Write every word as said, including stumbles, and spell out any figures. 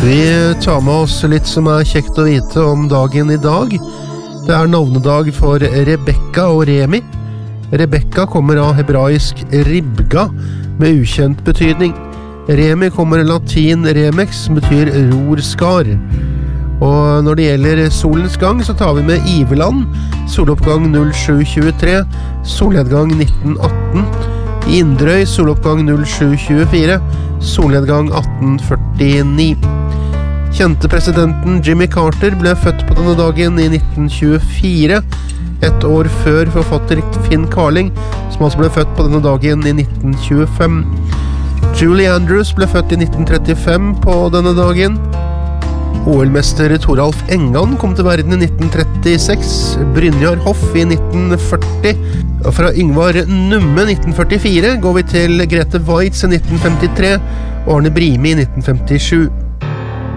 Vi tar med oss litt som er kjekt å vite om dagen i dag. Det er navnedag for Rebekka og Remi. Rebekka kommer av hebraisk ribga, med ukjent betydning. Remi kommer av latin remex, som betyr rorskar. Og når det gjelder solens gang, så tar vi med Iveland, soloppgang null sju tjuetre, solnedgang nitten atten. I Inderøy, soloppgang null sju tjuefire, solnedgang atten førtini. Kjente presidenten Jimmy Carter ble født på denne dagen i nitten tjuefire, et år før forfatter Finn Carling, som altså ble født på denne dagen i nitten tjuefem. Julie Andrews ble født i nitten trettifem på denne dagen. O L-mester Toralf Engan kom til verden i nitten trettiseks, Brynjar Hoff i nitten førti, og fra Yngvar Numme nitten førtifire går vi til Grete Weitz i nitten femtitre og Arne Brimi i nitten femtisju.